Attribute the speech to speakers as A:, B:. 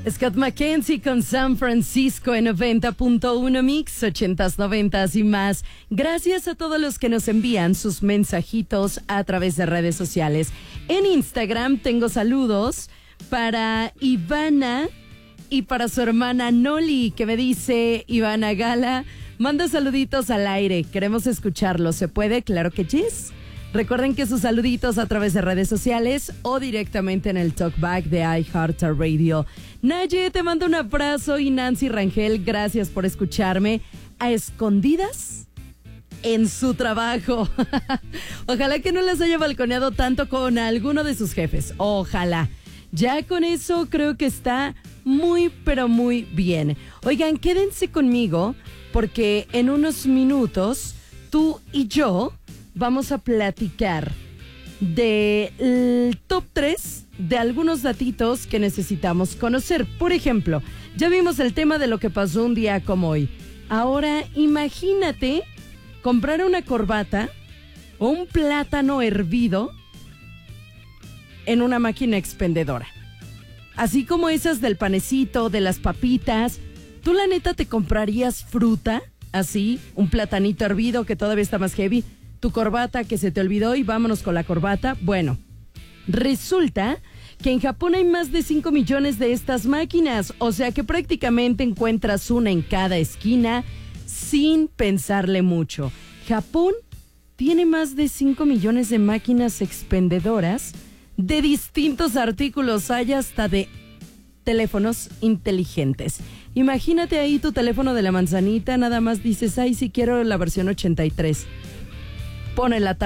A: Scott McKenzie con San Francisco en 90.1 Mix, 80s, 90s y más. Gracias a todos los que nos envían sus mensajitos a través de redes sociales. En Instagram tengo saludos para Ivana y para su hermana Noli, que me dice: Ivana Gala, manda saluditos al aire, queremos escucharlos. ¿Se puede? Claro que yes. Recuerden que sus saluditos a través de redes sociales o directamente en el talkback de iHeartRadio. Naye, te mando un abrazo, y Nancy Rangel, gracias por escucharme a escondidas en su trabajo. Ojalá que no les haya balconeado tanto con alguno de sus jefes. Ojalá. Ya con eso creo que está muy, pero muy bien. Oigan, quédense conmigo porque en unos minutos tú y yo vamos a platicar del top 3 de algunos datitos que necesitamos conocer. Por ejemplo, ya vimos el tema de lo que pasó un día como hoy. Ahora, imagínate comprar una corbata o un plátano hervido en una máquina expendedora. Así como esas del panecito, de las papitas. ¿Tú la neta te comprarías fruta? Así, un platanito hervido que todavía está más heavy. Tu corbata que se te olvidó y vámonos con la corbata. Bueno, resulta que en Japón hay más de 5 millones de estas máquinas, o sea que prácticamente encuentras una en cada esquina sin pensarle mucho. Japón tiene más de 5 millones de máquinas expendedoras de distintos artículos, hay hasta de teléfonos inteligentes. Imagínate ahí tu teléfono de la manzanita, nada más dices: ay, si quiero la versión 83. Pone la